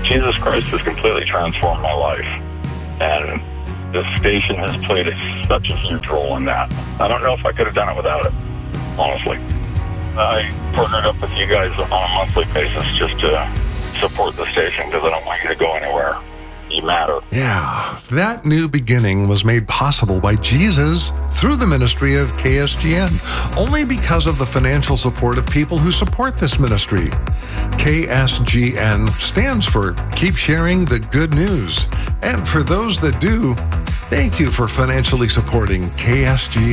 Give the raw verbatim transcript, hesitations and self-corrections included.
Jesus Christ has completely transformed my life. And this station has played a, such a huge role in that. I don't know if I could have done it without it, honestly. I partnered up with you guys on a monthly basis just to support the station because I don't want you to go anywhere. You matter. Yeah, that new beginning was made possible by Jesus through the ministry of K S G N, only because of the financial support of people who support this ministry. K S G N stands for Keep Sharing the Good News. And for those that do, thank you for financially supporting K S G N.